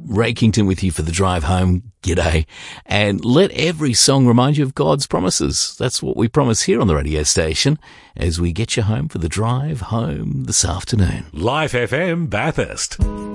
Ray Kington with you for the drive home. G'day. And let every song remind you of God's promises. That's what we promise here on the radio station as we get you home for the drive home this afternoon. Life FM Bathurst.